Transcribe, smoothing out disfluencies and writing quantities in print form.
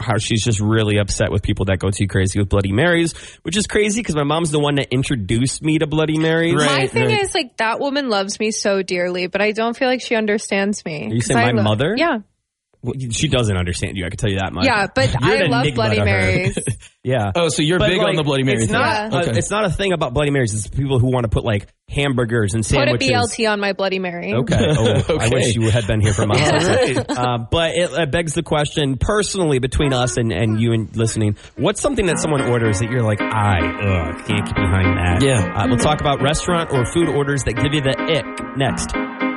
how she's just really upset with people that go too crazy with Bloody Marys, which is crazy because my mom's the one that introduced me to Bloody Marys. My thing is, like, that woman loves me so dearly, but I don't feel like she understands me. Are you saying my mother? Yeah. Well, she doesn't understand you. I can tell you that much. Yeah, but I love Bloody Marys. Yeah. Oh, so you're big on the Bloody Marys. It's not. It's not a thing about Bloody Marys. It's people who want to put like hamburgers and sandwiches. Put a BLT on my Bloody Mary. Okay. I wish you had been here for my but it begs the question, personally, between us and you and listening, what's something that someone orders that you're like, can't get behind that? Yeah. We'll talk about restaurant or food orders that give you the ick next.